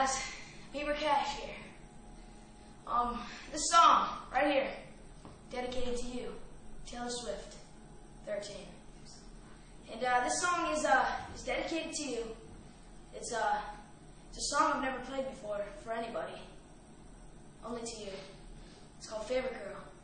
guys, Bieber Cash here. This song right here, dedicated to you, Taylor Swift, 13. And this song is dedicated to you. It's a song I've never played before for anybody, only to you. It's called Favorite Girl.